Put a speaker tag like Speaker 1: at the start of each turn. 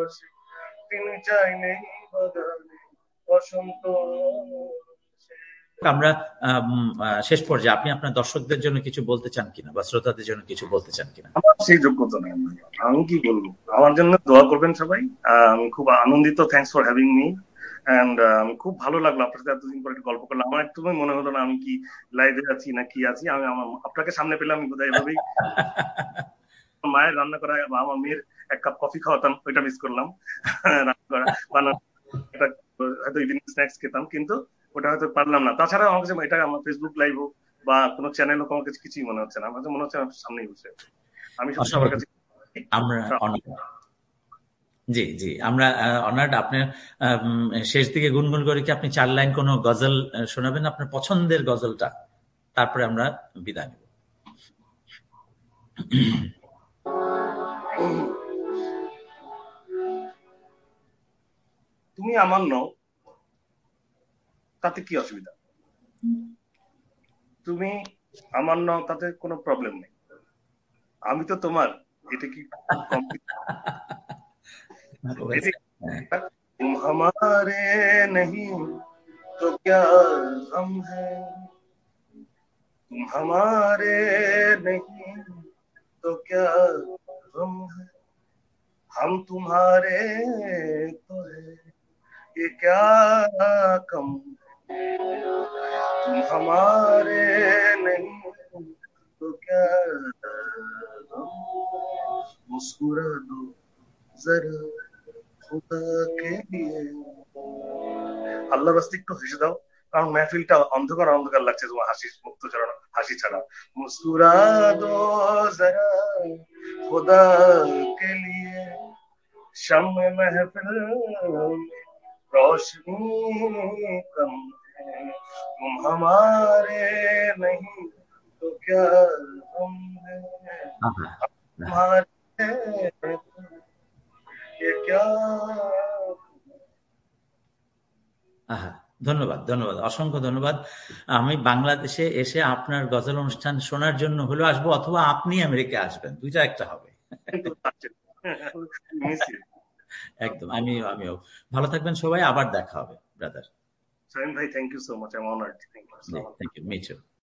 Speaker 1: ভালোবাসে, তিনি চাইলেই বাগানে বসন্ত।
Speaker 2: আমরা শেষ পর্যায়ে আপনি আপনার দর্শকদের জন্য কিছু বলতে চান কিনা বা শ্রোতাদের জন্য কিছু বলতে চান কিনা?
Speaker 1: আমার সেই যোগ্যতা নেই, আমি কি বলবো। আমার জন্য দোয়া করবেন সবাই। আমি খুব আনন্দিত, thanks for having me. And খুব ভালো লাগলো আপনার সাথে এতদিন পরে গল্প করলাম। আমার একদমই মনে হলো না আমি কি লাইভে আছি না কি আছি। আমি আমার আপনাকে সামনে পেলাম, আমি বোধহয় এভাবেই মায়ের রান্না করা বা আমার মেয়ের এক কাপ কফি খাওয়াতাম, ওইটা মিস করলাম। রান্না করা বানানো, এটা হয়তো ইভিনিং স্ন্যাক্স খেতাম, কিন্তু ওটা হয়তো পারলাম না। তাছাড়া আমার কাছে এটা আমার ফেসবুক লাইভ হোক বা কোনো চ্যানেল হোক, আমার কাছে কিছুই মনে হচ্ছে না। আমার কাছে মনে হচ্ছে আমার সামনেই বসে আমি শুধু সবার কাছে।
Speaker 2: আমরা জি জি, আমরা অনার্ড। আপনার শেষ দিকে গুনগুন করে কি আপনি 4 লাইন কোনো গজল শোনাবেন, আপনার পছন্দের গজলটা, তারপরে আমরা বিদায় নেব।
Speaker 1: তুমি আমার নও, তাতে কি অসুবিধা? তুমি আমার নও, তাতে কোনো প্রবলেম নেই। আমি তো তোমার, এটা কি কম? तुम हमारे नहीं तो क्या गम है, तुम हमारे नहीं तो क्या गम है, हम तुम्हारे तो है ये क्या कम है, तुम हमारे नहीं तो क्या गम, मुस्कुरा दो जरा खुदा के लिए। আল্লাহর রাস্তে একটু হেসে দাও, কারণ মেহফিলটা অন্ধকার অন্ধকার লাগছে তোমার হাসি মুক্ত ছাড়া, হাসি ছাড়া। মুস্কুরা দো জরা খুদা কে লিয়ে, शम्म महफिल में रोशनी कम है, तुम हमारे नहीं तो क्या हम है, हमारे ये क्या।
Speaker 2: ধন্যবাদ, ধন্যবাদ, অসংখ্য ধন্যবাদ। আমি বাংলাদেশে এসে আপনার গজল অনুষ্ঠান শোনার জন্য হলেও আসবো, অথবা আপনি আমেরিকা আসবেন, দুইটা একটা হবে। একদম, আমিও। ভালো থাকবেন সবাই, আবার দেখা হবে brother.
Speaker 1: Salim bhai, thank you so much. I'm honored. Thank you.
Speaker 2: Thank you. Me too.